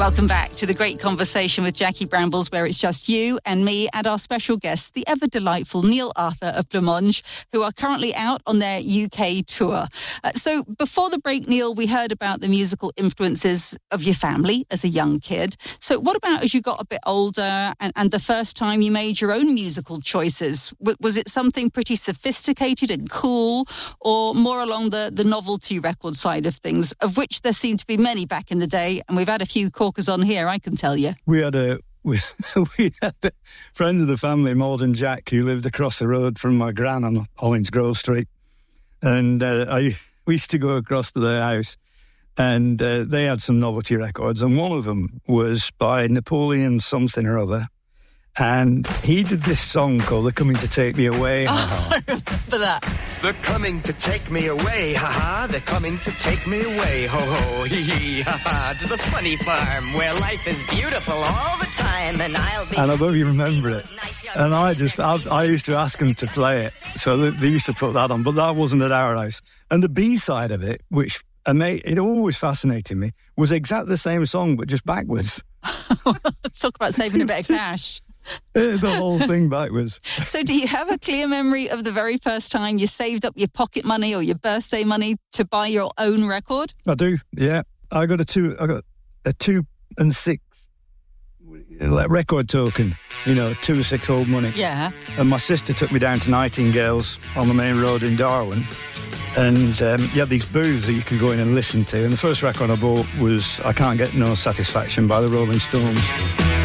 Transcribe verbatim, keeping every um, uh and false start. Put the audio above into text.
Welcome back to The Great Conversation with Jackie Brambles, where it's just you and me and our special guest, the ever-delightful Neil Arthur of Blancmange, who are currently out on their U K tour. Uh, so before the break, Neil, we heard about the musical influences of your family as a young kid. So what about as you got a bit older and, and the first time you made your own musical choices? W- was it something pretty sophisticated and cool, or more along the, the novelty record side of things, of which there seemed to be many back in the day, and we've had a few corkers on here, I can tell you. We had a we, we had a friend of the family, Maud and Jack, who lived across the road from my gran on Hollins Grove Street, and uh, I we used to go across to their house, and uh, they had some novelty records, and one of them was by Napoleon something or other, and he did this song called "They're Coming to Take Me Away." Oh, I remember that. They're coming to take me away, ha-ha. They're coming to take me away, ho-ho, hee-hee, ha-ha. To the funny farm where life is beautiful all the time, and I'll be... And I don't even remember it. And I just, I, I used to ask them to play it. So they, they used to put that on, but that wasn't at our house. And the B-side of it, which and they, it always fascinated me, was exactly the same song, but just backwards. Talk about saving a bit of cash. The whole thing backwards. So do you have a clear memory of the very first time you saved up your pocket money or your birthday money to buy your own record? I do, yeah. I got a two, I got a two and six like record token, you know, two and six old money. Yeah. And my sister took me down to Nightingale's on the main road in Darwin. And um, you had these booths that you could go in and listen to. And the first record I bought was I Can't Get No Satisfaction by the Rolling Stones.